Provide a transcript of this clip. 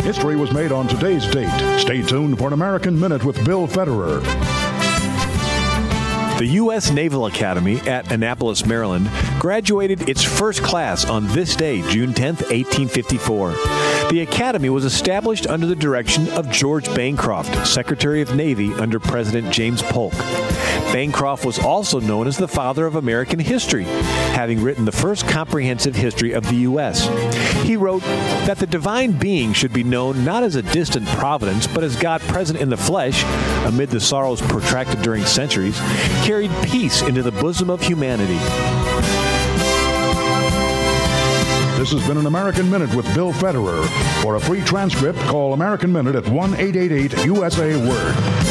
History was made on today's date. Stay tuned for an American Minute with Bill Federer. The U.S. Naval Academy at Annapolis, Maryland, graduated its first class on this day, June 10, 1854. The Academy was established under the direction of George Bancroft, Secretary of Navy under President James Polk. Bancroft was also known as the father of American history, having written the first comprehensive history of the U.S. He wrote that the divine being should be known not as a distant providence, but as God present in the flesh, amid the sorrows protracted during centuries, carried peace into the bosom of humanity. This has been an American Minute with Bill Federer. For a free transcript, call American Minute at 1-888-USA-WORD.